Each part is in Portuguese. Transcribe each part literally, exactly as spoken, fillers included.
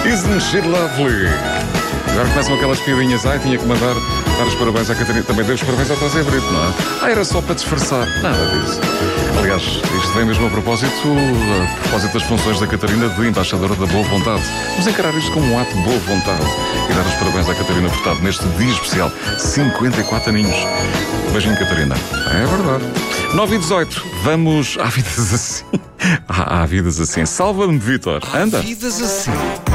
Isn't she lovely? Agora começam aquelas piadinhas. Ai, tinha que mandar dar os parabéns à Catarina. Também dei os parabéns ao José Brito, não é? Ah, era só para disfarçar. Nada disso. Aliás, isto vem mesmo a propósito, a propósito das funções da Catarina de embaixadora da boa vontade. Vamos encarar isto como um ato de boa vontade e dar os parabéns à Catarina Furtado neste dia especial. cinquenta e quatro aninhos. Beijinho, Catarina. É verdade. nove e dezoito. Vamos... Há vidas assim. Há, há vidas assim. Salva-me, Vítor. Anda. Há vidas assim.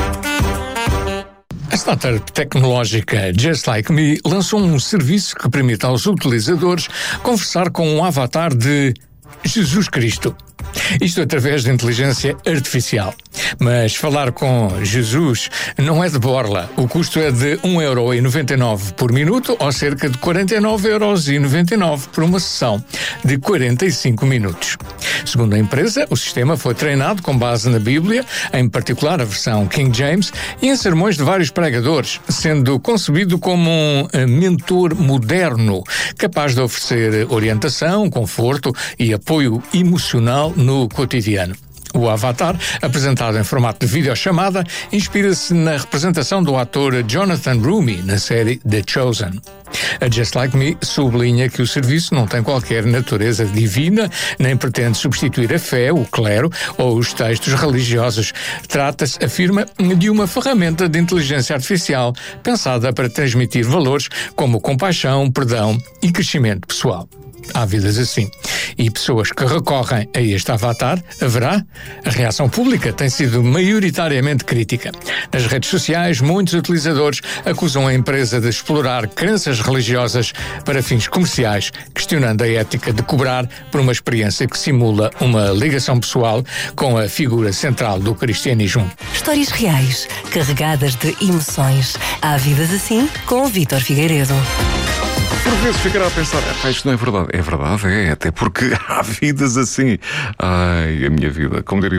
A startup tecnológica Just Like Me lançou um serviço que permite aos utilizadores conversar com um avatar de Jesus Cristo. Isto através de inteligência artificial. Mas falar com Jesus não é de borla. O custo é de um euro e noventa e nove por minuto ou cerca de quarenta e nove euros e noventa e nove por uma sessão de quarenta e cinco minutos. Segundo a empresa, o sistema foi treinado com base na Bíblia, em particular a versão King James, e em sermões de vários pregadores, sendo concebido como um mentor moderno, capaz de oferecer orientação, conforto e apoio emocional no cotidiano. O avatar, apresentado em formato de videochamada, inspira-se na representação do ator Jonathan Roumie na série The Chosen. A Just Like Me sublinha que o serviço não tem qualquer natureza divina, nem pretende substituir a fé, o clero ou os textos religiosos. Trata-se, afirma, de uma ferramenta de inteligência artificial pensada para transmitir valores como compaixão, perdão e crescimento pessoal. Há vidas assim. E pessoas que recorrem a este avatar, haverá? A reação pública tem sido maioritariamente crítica. Nas redes sociais, muitos utilizadores acusam a empresa de explorar crenças religiosas para fins comerciais, questionando a ética de cobrar por uma experiência que simula uma ligação pessoal com a figura central do cristianismo. Histórias reais, carregadas de emoções. Há vidas assim com o Vítor Figueiredo. Por vezes ficará a pensar, ah, isto não é verdade. É verdade, é, até porque há vidas assim. Ai, a minha vida, como diria